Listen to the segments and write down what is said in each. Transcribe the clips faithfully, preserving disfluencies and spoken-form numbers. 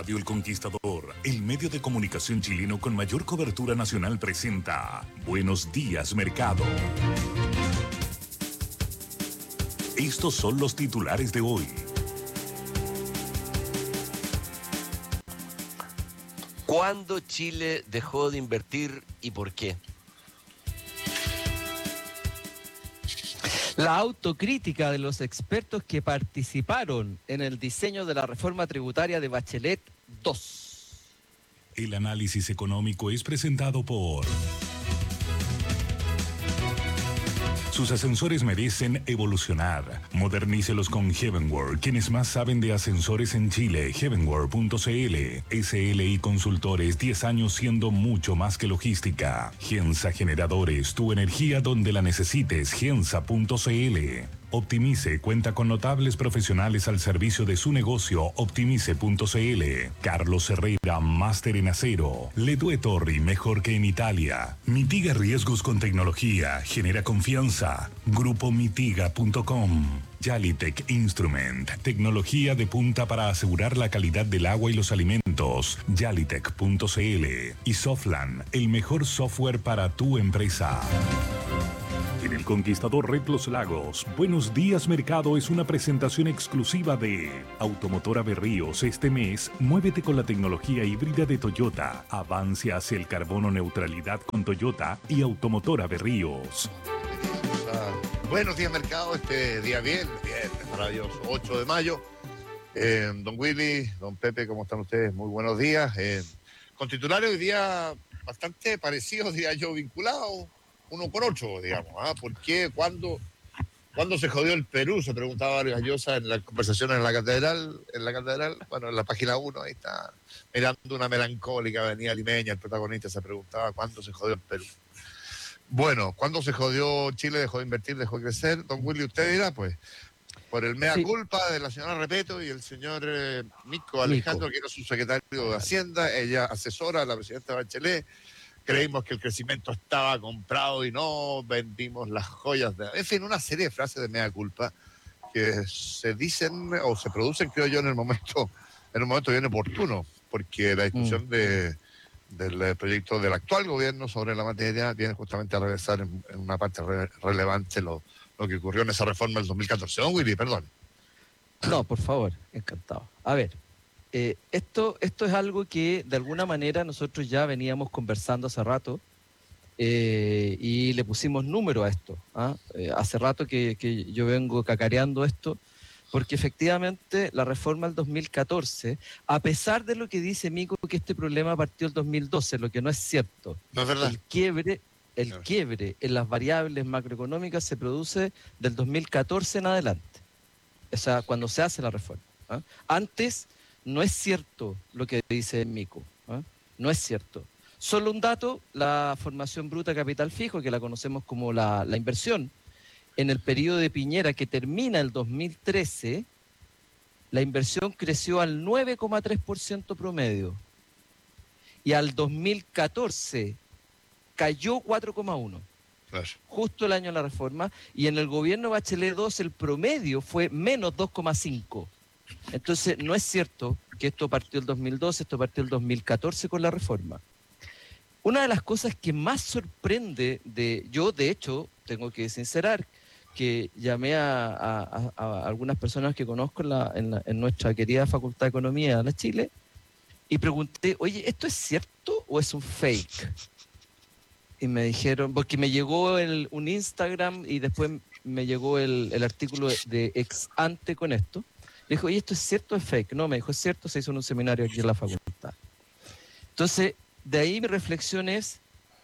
Radio El Conquistador, el medio de comunicación chileno con mayor cobertura nacional, presenta Buenos Días Mercado. Estos son los titulares de hoy. ¿Cuándo Chile dejó de invertir y por qué? La autocrítica de los expertos que participaron en el diseño de la reforma tributaria de Bachelet dos. El análisis económico es presentado por... Sus ascensores merecen evolucionar. Modernícelos con Heavenworld, quienes más saben de ascensores en Chile. Heavenworld punto c l. S L I Consultores, diez años siendo mucho más que logística. Gensa Generadores, tu energía donde la necesites. Gensa punto c l. Optimice cuenta con notables profesionales al servicio de su negocio. Optimice punto c l. Carlos Herrera, máster en acero. Ledue Torri, mejor que en Italia. Mitiga riesgos con tecnología. Genera confianza. Grupo Mitiga punto com. Yalitech Instrument, tecnología de punta para asegurar la calidad del agua y los alimentos. Yalitech punto c l. Y Softland, el mejor software para tu empresa. En El Conquistador Red Los Lagos, Buenos Días Mercado es una presentación exclusiva de Automotora Berríos. Este mes, muévete con la tecnología híbrida de Toyota. Avance hacia el carbono neutralidad con Toyota y Automotora Berríos. Uh, buenos días, mercado. Este día bien, bien, maravilloso. ocho de mayo. Eh, don Willy, don Pepe, ¿cómo están ustedes? Muy buenos días. Eh, con titulares hoy día bastante parecidos, diría yo, vinculados uno con ocho, digamos. ¿Ah? ¿Por qué? ¿Cuándo, ¿Cuándo se jodió el Perú? Se preguntaba Vargas Llosa en las conversaciones en la catedral. En la catedral, bueno, en la página uno, ahí está, mirando una melancólica avenida limeña. El protagonista se preguntaba cuándo se jodió el Perú. Bueno, ¿cuándo se jodió Chile? Dejó de invertir, dejó de crecer. Don Willy, usted dirá, pues, por el mea sí. culpa de la señora Repeto y el señor eh, Mico Alejandro, Mico. que era su secretario de Hacienda. Ella asesora a la presidenta Bachelet. Creímos que el crecimiento estaba comprado y no vendimos las joyas. De... En fin, una serie de frases de mea culpa que se dicen o se producen, creo yo, en el momento, en un momento bien oportuno, porque la discusión mm. de... del proyecto del actual gobierno sobre la materia viene justamente a regresar en, en una parte re, relevante lo, lo que ocurrió en esa reforma del dos mil catorce. Don Willy, perdón. No, por favor, encantado. A ver, eh, esto, esto es algo que de alguna manera nosotros ya veníamos conversando hace rato eh, y le pusimos número a esto. ¿ah? Eh, hace rato que, que yo vengo cacareando esto, porque efectivamente la reforma del dos mil catorce, a pesar de lo que dice Mico, que este problema partió el dos mil doce, lo que no es cierto. No es verdad. El quiebre, el no. quiebre en las variables macroeconómicas se produce del dos mil catorce en adelante. O sea, cuando se hace la reforma. ¿ah? Antes no es cierto lo que dice Mico. ¿ah? No es cierto. Solo un dato, la formación bruta de capital fijo, que la conocemos como la, la inversión, en el periodo de Piñera, que termina el dos mil trece, la inversión creció al nueve coma tres por ciento promedio. Y al dos mil catorce cayó cuatro coma uno por ciento. Claro. Justo el año de la reforma. Y en el gobierno Bachelet dos el promedio fue menos dos coma cinco por ciento. Entonces, no es cierto que esto partió el dos mil doce, esto partió el dos mil catorce con la reforma. Una de las cosas que más sorprende, de yo de hecho, tengo que sincerar, que llamé a, a, a algunas personas que conozco en, la, en, la, en nuestra querida Facultad de Economía de la Chile y pregunté, oye, ¿esto es cierto o es un fake? Y me dijeron, porque me llegó el, un Instagram y después me llegó el, el artículo de, de ex ante con esto. Le dijo, oye, ¿esto es cierto o es fake? No, me dijo, es cierto, se hizo en un seminario aquí en la facultad. Entonces, de ahí mi reflexión es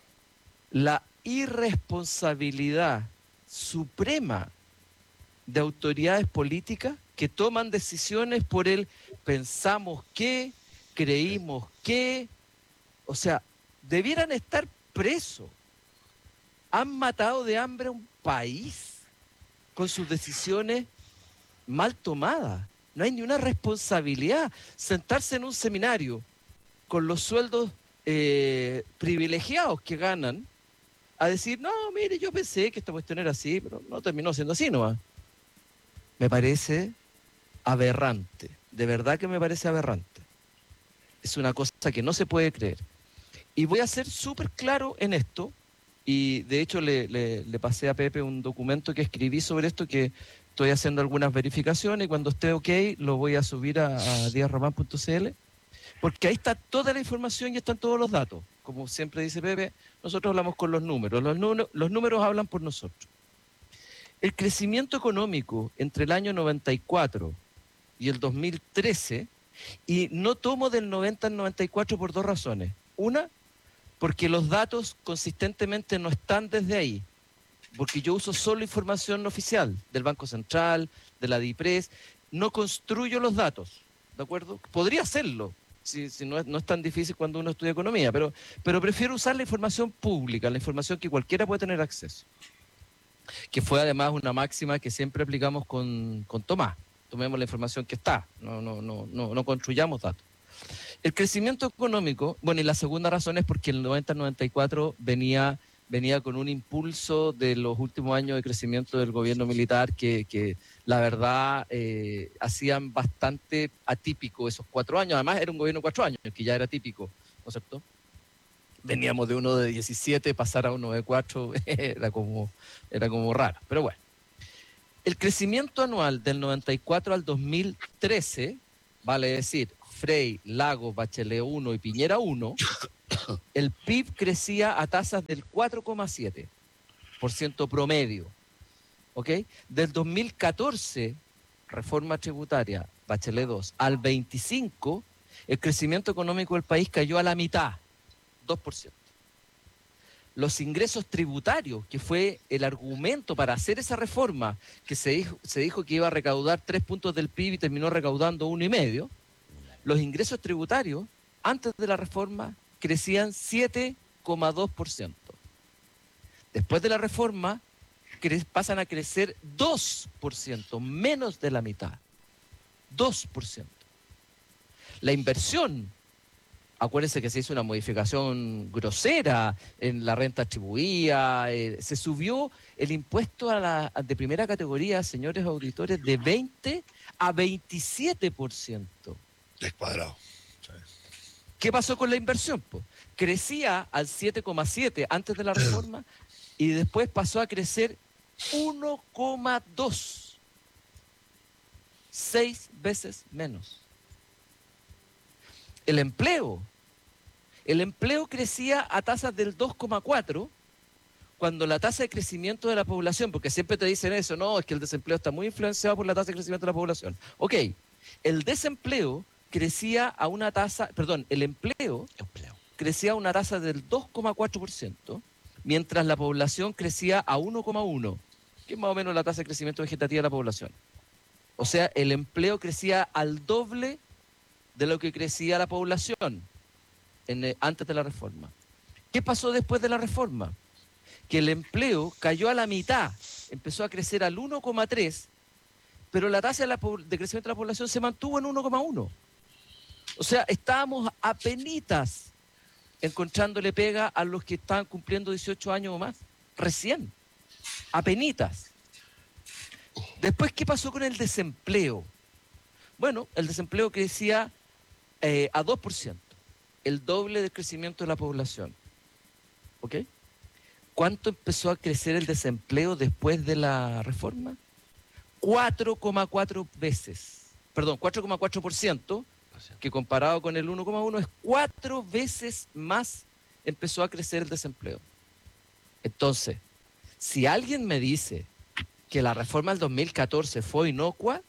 la irresponsabilidad suprema de autoridades políticas que toman decisiones por el pensamos que, creímos que, o sea, debieran estar presos. Han matado de hambre a un país con sus decisiones mal tomadas. No hay ni una responsabilidad. Sentarse en un seminario con los sueldos eh, privilegiados que ganan, a decir, no, mire, yo pensé que esta cuestión era así, pero no terminó siendo así nomás. Me parece aberrante, de verdad que me parece aberrante. Es una cosa que no se puede creer. Y voy a ser súper claro en esto, y de hecho le, le, le pasé a Pepe un documento que escribí sobre esto, que estoy haciendo algunas verificaciones, y cuando esté ok lo voy a subir a, a díaz román punto c l, porque ahí está toda la información y están todos los datos. Como siempre dice Pepe, nosotros hablamos con los números, los, números, los números hablan por nosotros. El crecimiento económico entre el año noventa y cuatro y el dos mil trece, y no tomo del noventa al noventa y cuatro por dos razones. Una, porque los datos consistentemente no están desde ahí, porque yo uso solo información oficial del Banco Central, de la DIPRES, no construyo los datos, ¿de acuerdo? Podría hacerlo, si, si no, es, no es tan difícil cuando uno estudia economía, pero, pero prefiero usar la información pública, la información que cualquiera puede tener acceso, que fue además una máxima que siempre aplicamos con, con Tomás. Tomemos la información que está, no, no, no, no, no construyamos datos. El crecimiento económico, bueno, y la segunda razón es porque el noventa noventa y cuatro venía, venía con un impulso de los últimos años de crecimiento del gobierno militar que, que la verdad, eh, hacían bastante atípico esos cuatro años. Además, era un gobierno de cuatro años, que ya era típico, ¿no es cierto? Veníamos de uno de diecisiete, pasar a uno de cuatro, era como, era como raro, pero bueno. El crecimiento anual del noventa y cuatro al dos mil trece, vale decir, Frey, Lagos, Bachelet uno y Piñera uno, el P I B crecía a tasas del cuatro coma siete por ciento promedio. ¿Ok? Del dos mil catorce, reforma tributaria, Bachelet dos, al veinticinco, el crecimiento económico del país cayó a la mitad, dos por ciento. Los ingresos tributarios, que fue el argumento para hacer esa reforma, que se dijo, se dijo que iba a recaudar tres puntos del P I B y terminó recaudando uno y medio, los ingresos tributarios, antes de la reforma, crecían siete coma dos por ciento. Después de la reforma, cre- pasan a crecer dos por ciento, menos de la mitad. dos por ciento. La inversión, acuérdense que se hizo una modificación grosera en la renta atribuida, eh, se subió el impuesto a la, de primera categoría, señores auditores, de veinte a veintisiete por ciento. Descuadrado. Sí. ¿Qué pasó con la inversión? Pues, crecía al siete coma siete antes de la reforma y después pasó a crecer uno coma dos. Seis veces menos. El empleo. El empleo crecía a tasas del dos coma cuatro cuando la tasa de crecimiento de la población, porque siempre te dicen eso, no, es que el desempleo está muy influenciado por la tasa de crecimiento de la población. Ok, el desempleo crecía a una tasa, perdón, el empleo, empleo. crecía a una tasa del dos coma cuatro por ciento, mientras la población crecía a uno coma uno, que es más o menos la tasa de crecimiento vegetativa de la población. O sea, el empleo crecía al doble de lo que crecía la población en, eh, antes de la reforma. ¿Qué pasó después de la reforma? Que el empleo cayó a la mitad, empezó a crecer al uno coma tres, pero la tasa de, la, de crecimiento de la población se mantuvo en uno coma uno. O sea, estábamos apenitas encontrándole pega a los que estaban cumpliendo dieciocho años o más, recién, apenitas. Después, ¿qué pasó con el desempleo? Bueno, el desempleo crecía eh, a dos por ciento, el doble del crecimiento de la población. ¿Ok? ¿Cuánto empezó a crecer el desempleo después de la reforma? cuatro coma cuatro veces, perdón, cuatro coma cuatro por ciento, que comparado con el uno coma uno es cuatro veces más empezó a crecer el desempleo. Entonces, si alguien me dice que la reforma del dos mil catorce fue inocua,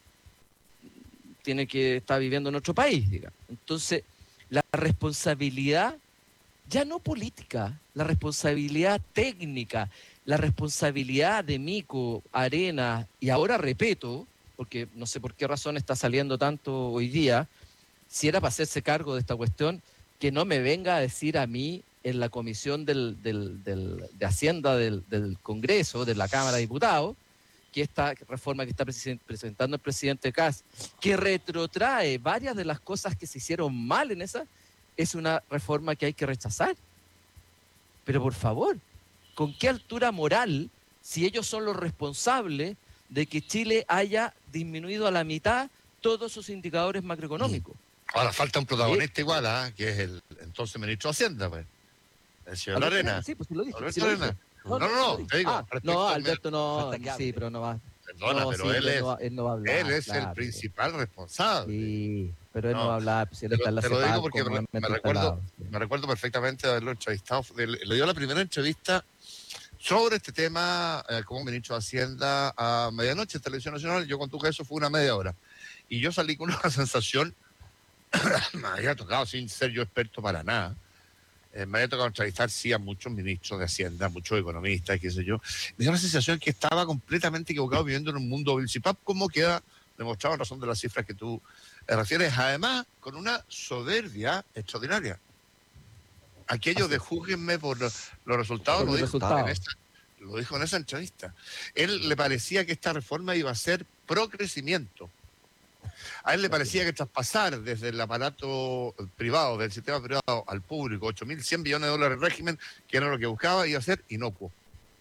tiene que estar viviendo en otro país, digamos. Entonces, la responsabilidad, ya no política, la responsabilidad técnica, la responsabilidad de Mico, Arena, y ahora Repeto, porque no sé por qué razón está saliendo tanto hoy día, si era para hacerse cargo de esta cuestión, que no me venga a decir a mí en la comisión del, del, del, de Hacienda del, del Congreso, de la Cámara de Diputados, que esta reforma que está presentando el presidente Kast, que retrotrae varias de las cosas que se hicieron mal en esa, es una reforma que hay que rechazar. Pero por favor, ¿con qué altura moral, si ellos son los responsables de que Chile haya disminuido a la mitad todos sus indicadores macroeconómicos? Ahora falta un protagonista ¿Sí? igual, ¿eh? que es el entonces ministro de Hacienda, pues. El señor Alberto Arena. Sí, pues sí lo dije. Alberto sí lo Arena. dije. No, no, no, no, te digo. Ah, no, Alberto no, sí, pero no va. Perdona, no, pero sí, él, pero es, no va, él no va a hablar. él es claro, el principal responsable. Sí, pero él no, no va a hablar. Si él te, está en la te lo digo CEPAL, porque me, me, recuerdo, sí. me recuerdo perfectamente de haberlo entrevistado. Le dio la primera entrevista sobre este tema eh, como ministro de Hacienda a medianoche en Televisión Nacional. Yo conté que eso fue una media hora. Y yo salí con una sensación, me había tocado sin ser yo experto para nada. Eh, me había tocado entrevistar, sí, a muchos ministros de Hacienda, muchos economistas, qué sé yo. Me dio la sensación que estaba completamente equivocado viviendo en un mundo Vilcipap, como queda demostrado en razón de las cifras que tú eh, refieres. Además, con una soberbia extraordinaria. Aquello Así de júzguenme por los, los resultados, por lo, dijo resultados. En esa, lo dijo en esa entrevista. Él le parecía que esta reforma iba a ser pro crecimiento. A él le parecía que traspasar desde el aparato privado, del sistema privado al público, ocho mil cien millones de dólares de régimen, que era lo que buscaba, iba a ser inocuo.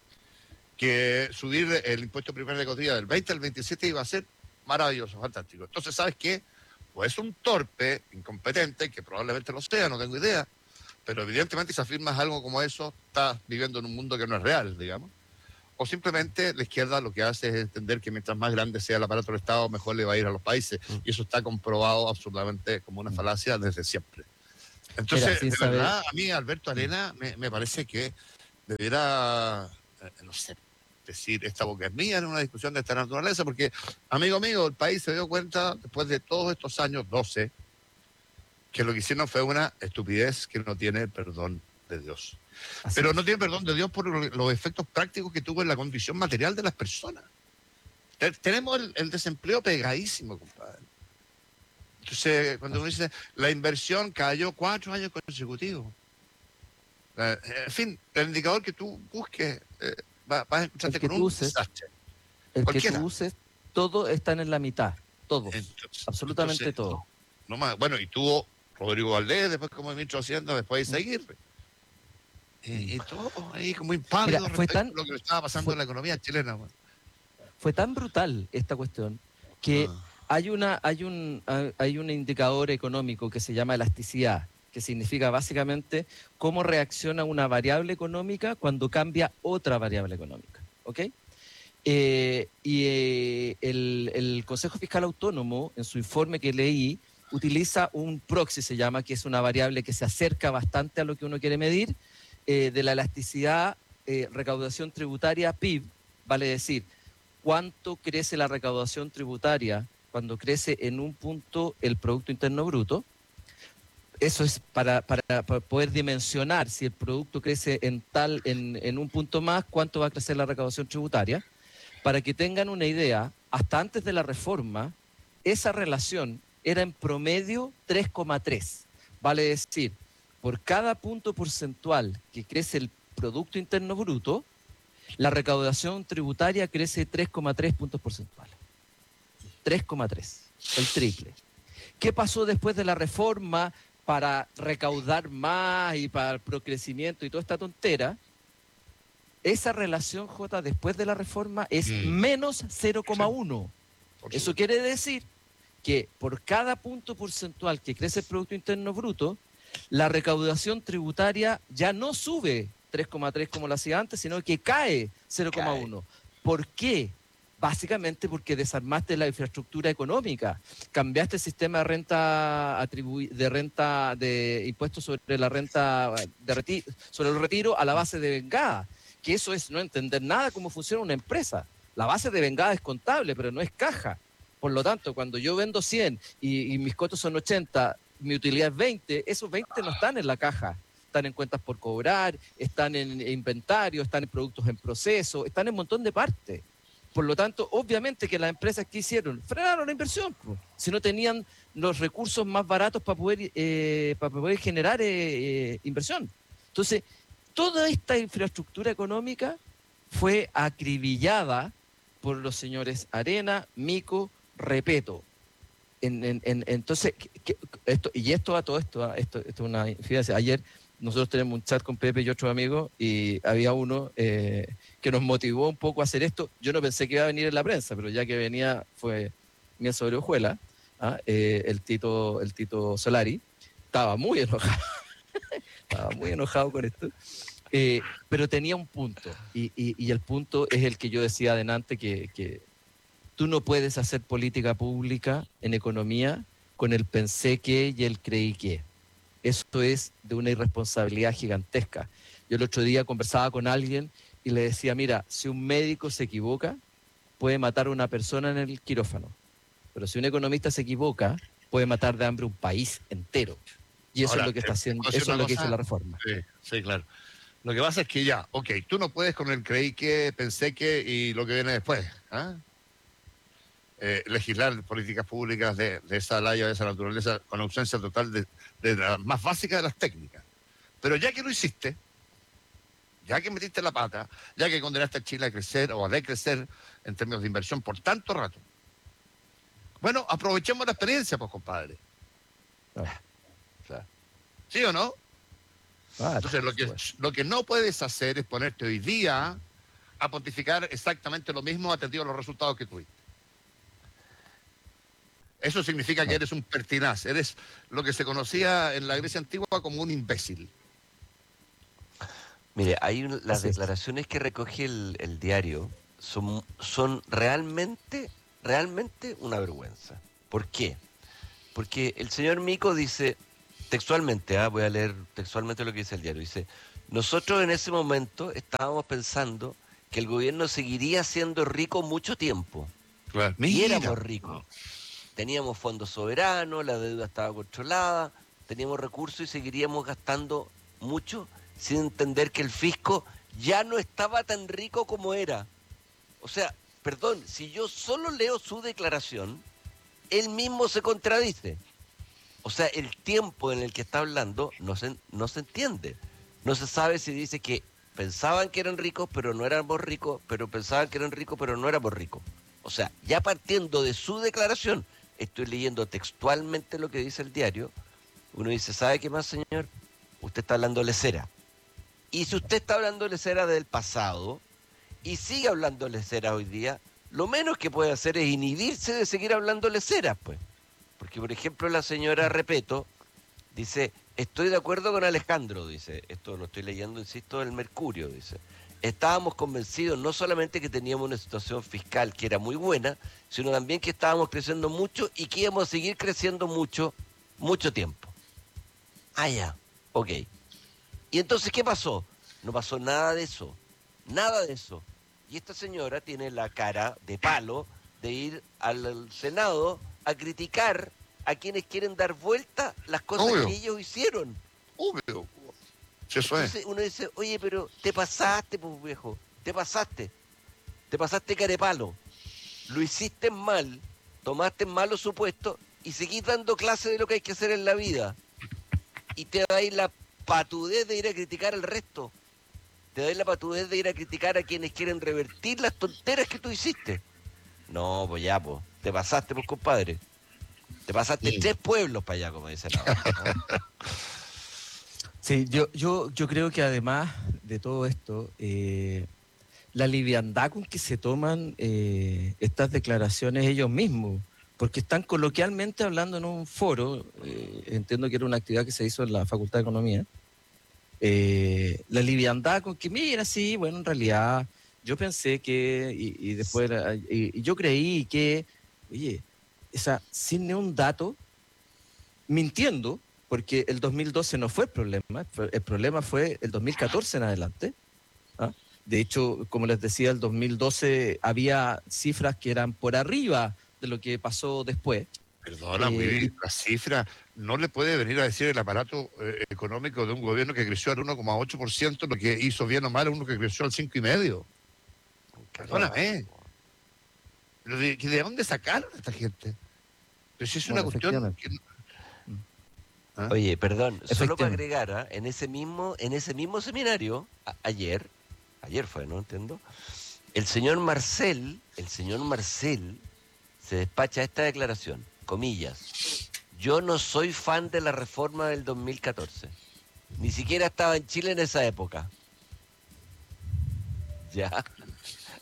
Que subir el impuesto primer de cotilla del veinte al veintisiete iba a ser maravilloso, fantástico. Entonces, ¿sabes qué? Pues es un torpe, incompetente, que probablemente lo sea, no tengo idea, pero evidentemente si afirmas algo como eso, estás viviendo en un mundo que no es real, digamos. O simplemente la izquierda lo que hace es entender que mientras más grande sea el aparato del Estado, mejor le va a ir a los países. Mm. Y eso está comprobado absolutamente como una falacia desde siempre. Entonces, Mira, de saber... verdad, a mí Alberto Arena me, me parece que debiera, eh, no sé, decir esta boca es mía en una discusión de esta naturaleza, porque, amigo mío, el país se dio cuenta, después de todos estos años, doce, que lo que hicieron fue una estupidez que no tiene perdón de Dios. Así Pero es. no tiene perdón de Dios por los efectos prácticos que tuvo en la condición material de las personas. Tenemos el, el desempleo pegadísimo, compadre. Entonces, cuando uno dice, la inversión cayó cuatro años consecutivos. En fin, el indicador que tú busques, eh, vas va a encontrarte con un uses, desastre. El Cualquiera. que tú uses, todo está en la mitad. Todo. Entonces, absolutamente entonces, todo. No, no más. Bueno, y tuvo Rodrigo Valdés, después como ministro de Hacienda, después de seguir. Y, y todo ahí como impávido Mira, fue tan, a lo que le estaba pasando fue, en la economía chilena. Man. Fue tan brutal esta cuestión que ah. hay una hay un hay un indicador económico que se llama elasticidad, que significa básicamente cómo reacciona una variable económica cuando cambia otra variable económica, ¿ok? Eh, y eh, el, el Consejo Fiscal Autónomo, en su informe que leí, utiliza un proxy, se llama, que es una variable que se acerca bastante a lo que uno quiere medir, Eh, de la elasticidad, eh, recaudación tributaria, P I B, vale decir, cuánto crece la recaudación tributaria cuando crece en un punto el Producto Interno Bruto. Eso es para, para, para poder dimensionar si el producto crece en tal en, en un punto más, cuánto va a crecer la recaudación tributaria. Para que tengan una idea, hasta antes de la reforma, esa relación era en promedio tres coma tres, vale decir, por cada punto porcentual que crece el Producto Interno Bruto, la recaudación tributaria crece tres coma tres puntos porcentuales. tres coma tres, el triple. ¿Qué pasó después de la reforma para recaudar más y para el procrecimiento y toda esta tontera? Esa relación, J, después de la reforma es mm. menos cero coma uno. Sí. Eso quiere decir que por cada punto porcentual que crece el Producto Interno Bruto, la recaudación tributaria ya no sube tres coma tres como lo hacía antes, sino que cae cero coma uno. ¿Por qué? Básicamente porque desarmaste la infraestructura económica, cambiaste el sistema de renta atribu- de renta de impuestos sobre la renta de reti- sobre el retiro a la base de vengada, que eso es no entender nada cómo funciona una empresa. La base de vengada es contable, pero no es caja. Por lo tanto, cuando yo vendo cien y, y mis costos son ochenta, mi utilidad es veinte, esos veinte no están en la caja, están en cuentas por cobrar, están en inventario, están en productos en proceso, están en un montón de partes. Por lo tanto, obviamente que las empresas que hicieron, frenaron la inversión, pues, si no tenían los recursos más baratos para poder, eh, para poder generar eh, eh, inversión. Entonces, toda esta infraestructura económica fue acribillada por los señores Arena, Mico, Repeto. En, en, en, entonces, ¿qué, esto, y esto a todo esto, esto, esto es una infidencia. Ayer nosotros tenemos un chat con Pepe y otros amigos y había uno eh, que nos motivó un poco a hacer esto. Yo no pensé que iba a venir en la prensa, pero ya que venía fue miel sobre hojuela. ¿ah? eh, el Tito, el Tito Solari, estaba muy enojado, estaba muy enojado con esto, eh, pero tenía un punto, y, y, y el punto es el que yo decía adelante, que, que tú no puedes hacer política pública en economía con el pensé que y el creí que. Eso es de una irresponsabilidad gigantesca. Yo el otro día conversaba con alguien y le decía, mira, si un médico se equivoca, puede matar a una persona en el quirófano. Pero si un economista se equivoca, puede matar de hambre un país entero. Y eso Ahora, es lo que está haciendo, ¿puedo decir eso es una lo que cosa? hizo la reforma. Sí, sí, claro. Lo que pasa es que ya, ok, tú no puedes con el creí que, pensé que y lo que viene después. ¿ah? Eh, legislar políticas públicas de, de esa laya, de esa naturaleza, con ausencia total de, de la más básica de las técnicas. Pero ya que lo hiciste, ya que metiste la pata, ya que condenaste a Chile a crecer o a decrecer en términos de inversión por tanto rato, bueno, aprovechemos la experiencia, pues, compadre. Ah, Claro. ¿Sí o no? ah, Entonces, lo que, lo que no puedes hacer es ponerte hoy día a pontificar exactamente lo mismo atendido a los resultados que tuviste. Eso significa que eres un pertinaz, eres lo que se conocía en la Grecia antigua como un imbécil. Mire, hay un- las Así es. declaraciones que recoge el, el diario son, son realmente, realmente una vergüenza. ¿Por qué? Porque el señor Mico dice textualmente, ah, voy a leer textualmente lo que dice el diario, dice, nosotros en ese momento estábamos pensando que el gobierno seguiría siendo rico mucho tiempo. Claro. Y éramos ricos. Teníamos fondos soberanos, la deuda estaba controlada, teníamos recursos y seguiríamos gastando mucho sin entender que el fisco ya no estaba tan rico como era. O sea, perdón, si yo solo leo su declaración, él mismo se contradice. O sea, el tiempo en el que está hablando no se, no se entiende. No se sabe si dice que pensaban que eran ricos, pero no éramos ricos, pero pensaban que eran ricos, pero no éramos ricos. O sea, ya partiendo de su declaración, estoy leyendo textualmente lo que dice el diario, uno dice, ¿sabe qué más, señor? Usted está hablando lecera. Y si usted está hablando lecera del pasado y sigue hablando lecera hoy día, lo menos que puede hacer es inhibirse de seguir hablando lecera, pues. Porque, por ejemplo, la señora Repeto dice, estoy de acuerdo con Alejandro, dice, esto lo estoy leyendo, insisto, del Mercurio, dice. Estábamos convencidos no solamente que teníamos una situación fiscal que era muy buena, sino también que estábamos creciendo mucho y que íbamos a seguir creciendo mucho, mucho tiempo. Ah, ya, ok. ¿Y entonces qué pasó? No pasó nada de eso, nada de eso. Y esta señora tiene la cara de palo de ir al Senado a criticar a quienes quieren dar vuelta las cosas Obvio. que ellos hicieron. Obvio. Sí, eso es. Entonces uno dice, oye, pero te pasaste, pues viejo, te pasaste, te pasaste carepalo, lo hiciste mal, tomaste malos supuestos y seguís dando clase de lo que hay que hacer en la vida. Y te dais la patudez de ir a criticar al resto, te dais la patudez de ir a criticar a quienes quieren revertir las tonteras que tú hiciste. No, pues ya, pues, te pasaste, pues, compadre. Te pasaste Sí. tres pueblos para allá, como dice la otra, ¿no? Sí, yo, yo, yo creo que además de todo esto, eh, la liviandad con que se toman eh, estas declaraciones ellos mismos, porque están coloquialmente hablando en un foro, eh, entiendo que era una actividad que se hizo en la Facultad de Economía, eh, la liviandad con que, mira, sí, bueno, en realidad yo pensé que, y, y después, era- y, y yo creí que, oye, esa, sin ni un dato, mintiendo, porque el dos mil doce no fue el problema, fue- el problema fue el dos mil catorce en adelante. ¿ah? De hecho, como les decía, el dos mil doce había cifras que eran por arriba de lo que pasó después. Perdona, Eh, Willy, la cifra no le puede venir a decir el aparato eh, económico de un gobierno que creció al uno coma ocho por ciento, lo que hizo bien o mal a uno que creció al cinco coma cinco por ciento. Perdóname. Pero ¿de, ¿De dónde sacaron a esta gente? Pero si es una Bueno, cuestión... efectivamente. que- ¿Ah? Oye, perdón, solo para Efectivamente. agregar, ¿ah? en ese mismo, en ese mismo seminario, a- ayer, ayer fue, ¿no? Entiendo. El señor Marcel, el señor Marcel se despacha esta declaración, comillas. Yo no soy fan de la reforma del dos mil catorce. Ni siquiera estaba en Chile en esa época. Ya.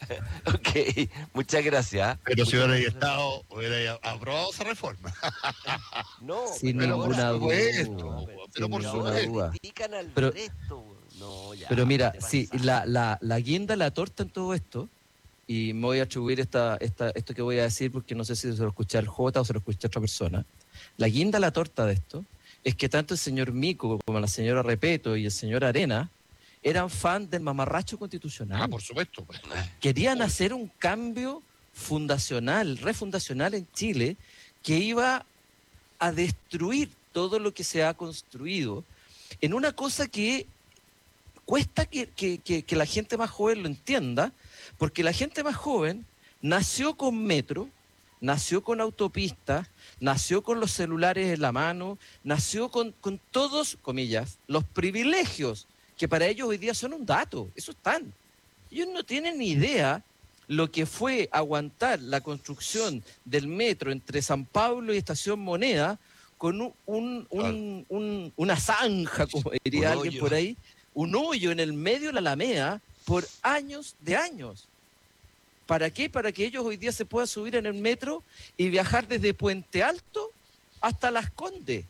Ok, muchas gracias. ¿eh? Pero si Muchas hubiera gracias. estado, hubiera aprobado esa reforma. No, Sin pero ninguna ahora- duda. no, pero Sin por ninguna ahora duda. critican al Pero- resto. No, ya. Pero mira, te sí, pasaste. la, la, la guinda, la torta en todo esto, y me voy a atribuir esta, esta, esto que voy a decir porque no sé si se lo escuché al Jota o se lo escuché a otra persona. La guinda, la torta de esto, es que tanto el señor Mico como la señora Repeto y el señor Arena eran fan del mamarracho constitucional. Ah, por supuesto. Pues. Querían hacer un cambio fundacional, refundacional en Chile, que iba a destruir todo lo que se ha construido en una cosa que cuesta que, que, que, que la gente más joven lo entienda, porque la gente más joven nació con metro, nació con autopistas, nació con los celulares en la mano, nació con, con todos, comillas, los privilegios que para ellos hoy día son un dato, eso están. Ellos no tienen ni idea lo que fue aguantar la construcción del metro entre San Pablo y Estación Moneda con un, un, un, un, una zanja, como diría Un alguien hoyo. por ahí, un hoyo en el medio de la Alameda por años de años. ¿Para qué? Para que ellos hoy día se puedan subir en el metro y viajar desde Puente Alto hasta Las Condes.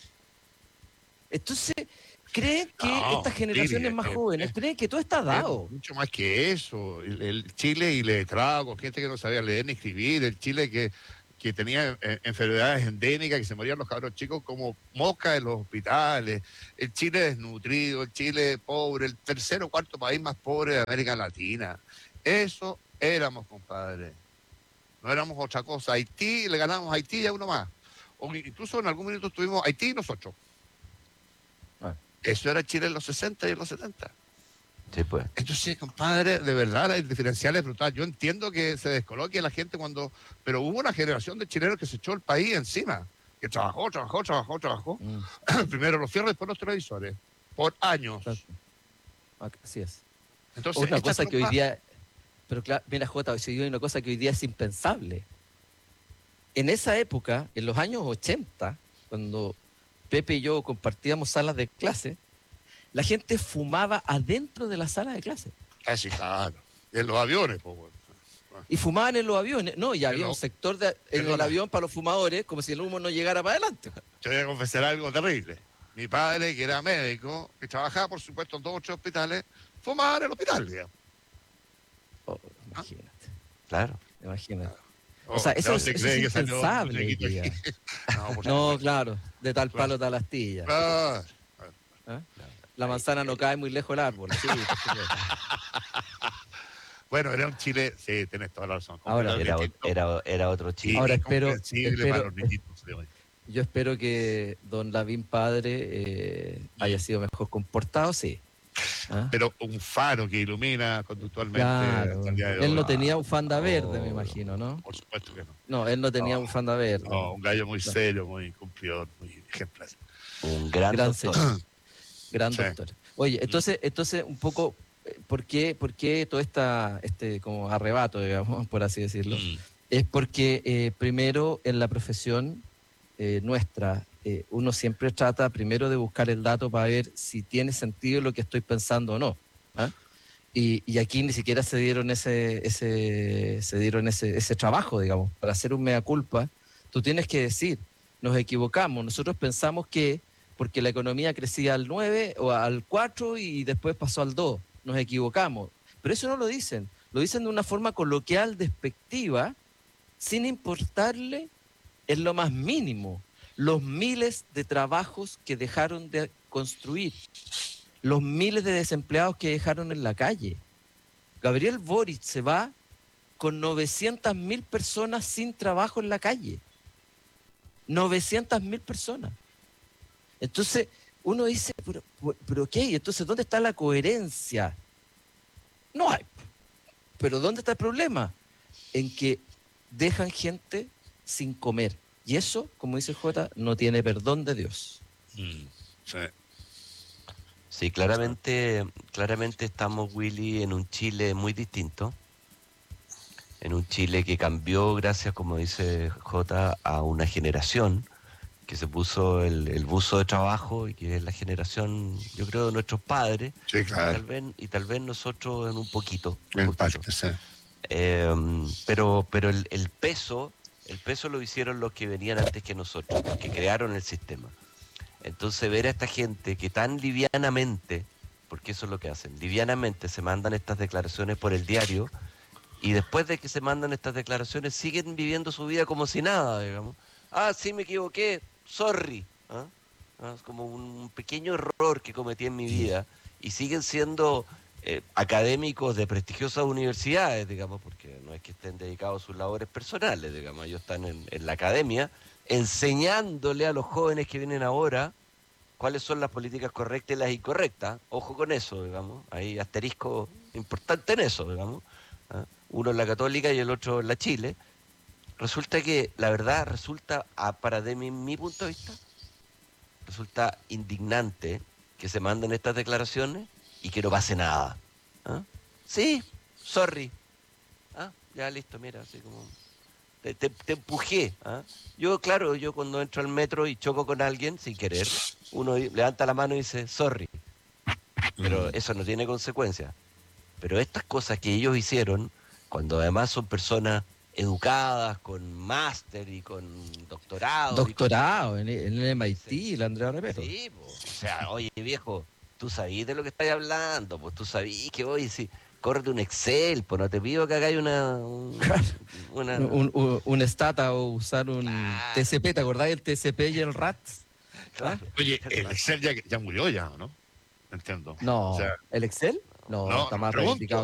Entonces, creen que No, estas generaciones Lili, más eh, jóvenes eh, creen que todo está dado. Es mucho más que eso. El, el Chile iletrado, con gente que no sabía leer ni escribir, el Chile que, que tenía eh, enfermedades endémicas, que se morían los cabros chicos como moscas en los hospitales, el Chile desnutrido, el Chile pobre, el tercer o cuarto país más pobre de América Latina. Eso éramos, compadre. No éramos otra cosa. Haití, le ganamos a Haití y a uno más. O incluso en algún minuto tuvimos Haití y nosotros. Ah. Eso era Chile en los sesenta y en los setenta. Sí, pues. Entonces, compadre, de verdad, el diferencial es brutal. Yo entiendo que se descoloque la gente cuando... Pero hubo una generación de chilenos que se echó el país encima. Que trabajó, trabajó, trabajó, trabajó. Mm, Primero los fierros, después los televisores. Por años. exacto. Así es. Entonces, Una esta cosa que hoy trompa- día, pero claro, mira Jota, hoy se dio una cosa que hoy día es impensable. En esa época, en los años ochenta, cuando Pepe y yo compartíamos salas de clase, la gente fumaba adentro de la sala de clase. Ah, sí, claro. Y en los aviones, pues, bueno. Y fumaban en los aviones. No, y había Pero- un sector de, en el perdona. avión para los fumadores, como si el humo no llegara para adelante. Te voy a confesar algo terrible. Mi padre, que era médico, que trabajaba, por supuesto, en dos o tres hospitales, fumaba en el hospital, digamos. Oh, imagínate, Claro. imagínate. Oh, O sea, eso ¿de es- dónde eso cree es que salió un impensable hoy muñequito día. aquí? No, por No, supuesto. claro, de tal Claro. palo tal astilla. Claro. ¿Ah? La manzana no cae muy lejos del árbol. Sí, por supuesto. Bueno, era un Chile, sí, tenés toda la razón. Ahora, Era, o- completamente era, era otro y- chiste. Ahora y espero- comprensible espero- para los niñitos de hoy. Yo espero que don Lavín padre eh, haya sido mejor comportado, sí. ¿Ah? Pero un faro que ilumina conductualmente Claro. hasta el día de Él hoy. no tenía bufanda verde, me Oh. imagino, ¿no? Por supuesto que no. No, él no tenía No. bufanda verde. No, un gallo muy No. serio, muy cumplidor, muy ejemplar. Un gran, Gran doctor. señor. Gran Sí. doctor. Oye, entonces, entonces un poco, eh, ¿por qué, por qué todo esta, este como arrebato, digamos, por así decirlo? Mm. Es porque eh, primero en la profesión eh, nuestra, eh, uno siempre trata primero de buscar el dato para ver si tiene sentido lo que estoy pensando o no. ¿ah? Y, y aquí ni siquiera se dieron ese, ese, se dieron ese, ese trabajo, digamos, para hacer un mea culpa. Tú tienes que decir, nos equivocamos, nosotros pensamos que porque la economía crecía al nueve o al cuatro y después pasó al dos, nos equivocamos. Pero eso no lo dicen, lo dicen de una forma coloquial, despectiva, sin importarle en lo más mínimo los miles de trabajos que dejaron de construir, los miles de desempleados que dejaron en la calle. Gabriel Boric se va con novecientas mil personas sin trabajo en la calle. novecientas mil personas. Entonces, uno dice, pero, pero ¿qué? Entonces, ¿dónde está la coherencia? No hay. Pero ¿dónde está el problema? En que dejan gente sin comer. Y eso, como dice Jota, no tiene perdón de Dios. Mm. Sí. Sí, claramente, claramente estamos, Willy, en un Chile muy distinto. En un Chile que cambió gracias, como dice Jota, a una generación que se puso el, el buzo de trabajo y que es la generación, yo creo, de nuestros padres. Sí, Y claro. tal vez, y tal vez nosotros en un poquito. un En poquito. parte, sí. Eh, pero pero el, el peso, el peso lo hicieron los que venían antes que nosotros, los que crearon el sistema. Entonces ver a esta gente que tan livianamente, porque eso es lo que hacen, livianamente se mandan estas declaraciones por el diario y después de que se mandan estas declaraciones siguen viviendo su vida como si nada, digamos. Ah, sí, me equivoqué, sorry. ¿Ah? Ah, es como un pequeño error que cometí en mi vida y siguen siendo eh, académicos de prestigiosas universidades, digamos, porque no es que estén dedicados a sus labores personales, digamos, ellos están en, en la academia enseñándole a los jóvenes que vienen ahora cuáles son las políticas correctas y las incorrectas. Ojo con eso, digamos, hay asterisco importante en eso, digamos. ¿Ah? Uno en la Católica y el otro en la Chile. Resulta que, la verdad, resulta, a, para de mi, mi punto de vista, resulta indignante que se manden estas declaraciones y que no pase nada. ¿Ah? Sí, sorry. Ah, ya listo, mira, así como... Te, te, te empujé. ¿Ah? Yo, claro, yo cuando entro al metro y choco con alguien sin querer, uno levanta la mano y dice, sorry. Pero eso no tiene consecuencias. Pero estas cosas que ellos hicieron, cuando además son personas educadas, con máster y con doctorado. Doctorado con... en, en el M I T, sí, la Andrea Repero. Sí, po. O sea, oye, viejo, tú sabís de lo que estás hablando, pues tú sabís que, oye, si córrete un Excel, pues no te pido que hagáis una... Un, una... un, un, un Stata o usar un claro. T C P, ¿te acordás del T C P y el R A T? Claro. Oye, el Excel ya, ya murió ya, ¿no? Entiendo. No, O sea, ¿el Excel? No, no, está más pregunto, reivindicado